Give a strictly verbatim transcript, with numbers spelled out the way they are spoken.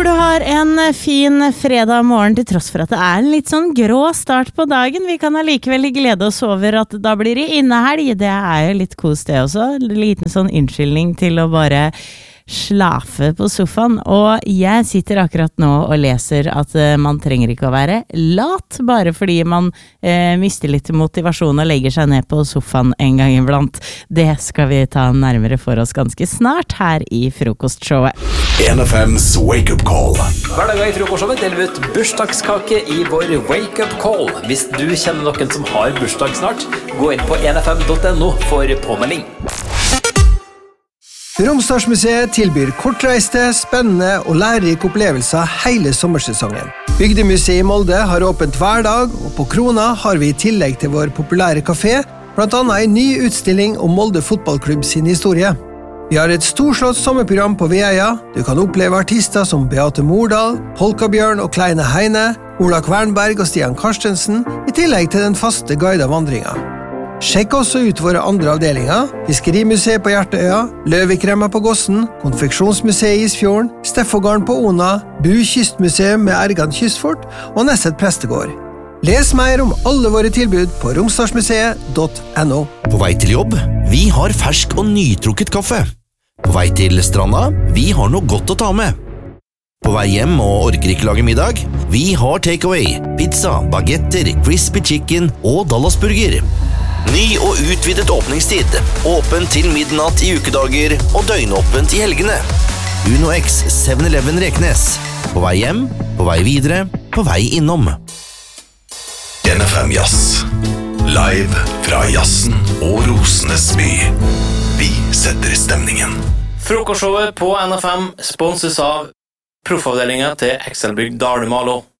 Håper du har en fin fredag morgen til tross for at det er en litt sånn grå start på dagen. Vi kan allikevel glede oss over at da blir det innehelg. Det er jo litt kos det også. En liten sånn unnskyldning til å bare slafe på sofaen. Og jeg sitter akkurat nå og leser at uh, man trenger ikke å være lat bare fordi man uh, mister litt motivasjon og legger seg ned på sofaen en gang iblant. Det skal vi ta nærmere for oss ganske snart her i frokostshowet. N F M's Wake Up Call. Hver dag i frokostshowet deler vi ut bursdagskake i vår Wake Up Call. Hvis du kjenner noen som har bursdag snart, gå inn på n f m punktum no for påmelding. Romsdalsmuseet tilbyr kortreiste, spennende og lærerike opplevelser hele sommersesongen. Bygdemuseet i Molde har åpent hver dag, og på Krona har vi i tillegg til vår populære kafé, blant annet en ny utstilling om Molde fotballklubb sin historie. Vi har et storslått sommerprogram på Veia. Du kan oppleve artister som Beate Mordal, Polkabjørn og Kleine Heine, Ola Kvernberg og Stian Karstensen, i tillegg til den faste guidede vandringen. Sjekk også ut våre andre avdelinger, Fiskerimuseet på Hjerteøya, Løvikremma på Gossen, Konfeksjonsmuseet i Isfjorden, Steffågarden på Ona, Bu Kystmuseum med Ergan Kystfort og Nesset Prestegård. Les mer om alle våre tilbud på romsdalsmuseet punktum no. På vei til jobb, vi har fersk og nytrukket kaffe. På vei til stranda, vi har noe godt å ta med. På vei hjem og orker ikke lage middag, vi har takeaway, pizza, bagetter, crispy chicken og Dallasburger. Ny og utvidet åpningstid, åpen til midnatt i ukedager og døgnåpent i helgene. Uno X seven eleven Reknes. På vei hjem, på vei videre, på vei innom. N F M Jazz. Live fra jazzen og Rosenes by. Vi setter stemningen. Frokostshowet på N F M sponses av proffavdelingen til Excelbygg Dalmalo.